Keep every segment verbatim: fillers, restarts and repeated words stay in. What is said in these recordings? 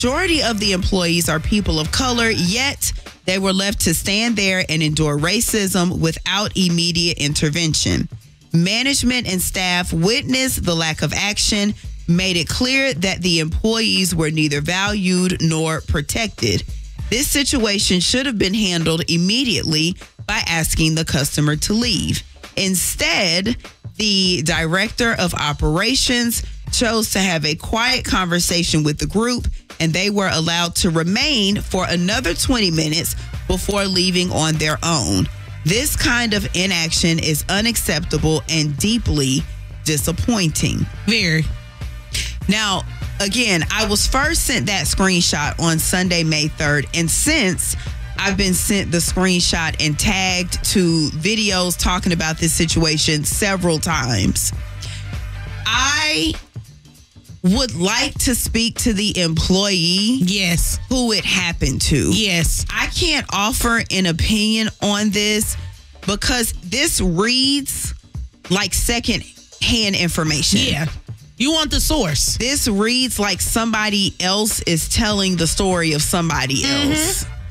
Majority of the employees are people of color, yet they were left to stand there and endure racism without immediate intervention. Management and staff witnessed the lack of action, made it clear that the employees were neither valued nor protected. This situation should have been handled immediately by asking the customer to leave. Instead, the director of operations chose to have a quiet conversation with the group, and they were allowed to remain for another twenty minutes before leaving on their own. This kind of inaction is unacceptable and deeply disappointing. Very. Now, again, I was first sent that screenshot on Sunday, May third, and since I've been sent the screenshot and tagged to videos talking about this situation several times. I would like to speak to the employee yes. who it happened to. Yes. I can't offer an opinion on this because this reads like second-hand information. Yeah. You want the source. This reads like somebody else is telling the story of somebody else. Mm-hmm.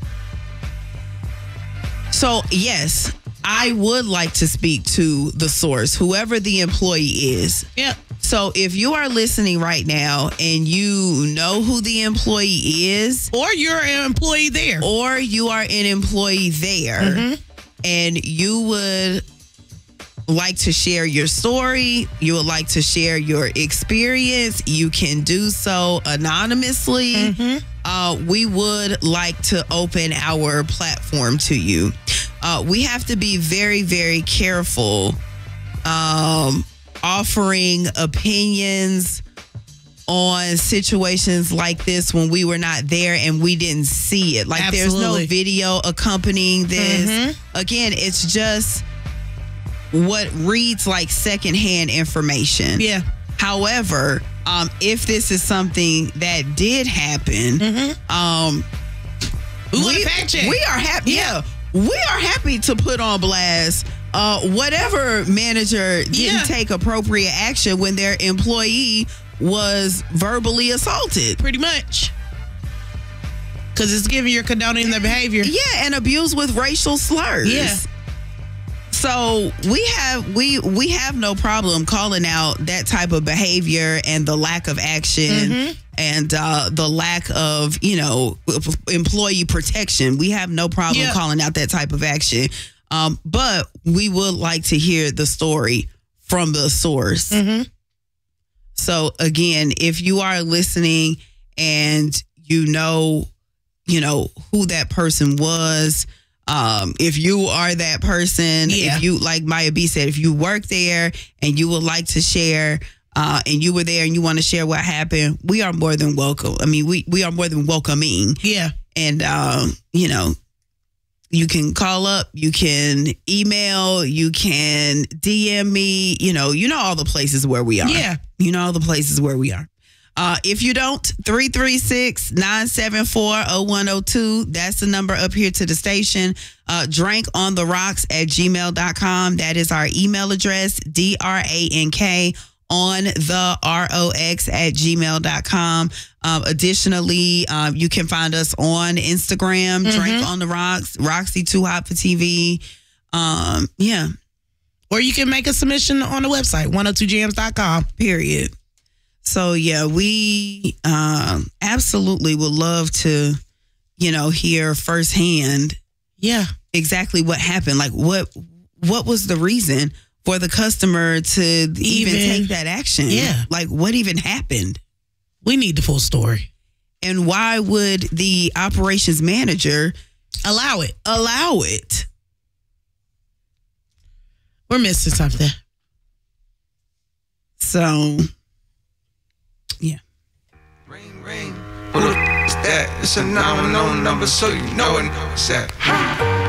So, yes, I would like to speak to the source, whoever the employee is. Yep. So if you are listening right now and you know who the employee is, or you're an employee there, or you are an employee there, mm-hmm. and you would like to share your story, you would like to share your experience, you can do so anonymously. Mm-hmm. Uh, we would like to open our platform to you. Uh, we have to be very, very careful um, offering opinions on situations like this when we were not there and we didn't see it. Like Absolutely. There's no video accompanying this. Mm-hmm. Again, it's just what reads like secondhand information. Yeah. However, um, if this is something that did happen, mm-hmm. um, we, we, we are happy. Yeah. yeah, we are happy to put on blast uh, whatever manager didn't yeah. take appropriate action when their employee was verbally assaulted. Pretty much. Because it's giving you're condoning their behavior. Yeah, and abused with racial slurs. Yeah. So we have we we have no problem calling out that type of behavior and the lack of action mm-hmm. and uh, the lack of, you know, employee protection. We have no problem yep. calling out that type of action. Um, but we would like to hear the story from the source. Mm-hmm. So again, if you are listening and you know, you know who that person was. Um, if you are that person, yeah. if you, like Maya B said, if you work there and you would like to share, uh, and you were there and you want to share what happened, we are more than welcome. I mean, we, we are more than welcoming. Yeah. And, um, you know, you can call up, you can email, you can D M me, you know, you know all the places where we are. Yeah. You know all the places where we are. Uh, if you don't, three three six, nine seven four, zero one zero two. That's the number up here to the station. Uh, drank on the rocks at gmail dot com. That is our email address, D R A N K on the R O X at gmail dot com. Um, additionally, um, you can find us on Instagram, mm-hmm. Drink on the Rocks, Roxy Too Hot for T V. Um, yeah. Or you can make a submission on the website, one oh two jams dot com. Period. So, yeah, we um, absolutely would love to, you know, hear firsthand. Yeah. Exactly what happened. Like, what what was the reason for the customer to even, even take that action? Yeah. Like, what even happened? We need the full story. And why would the operations manager allow it? Allow it. We're missing something. So, yeah. Ring, ring. Who the f- is that? It's a nine one zero number, so you know it. What's that?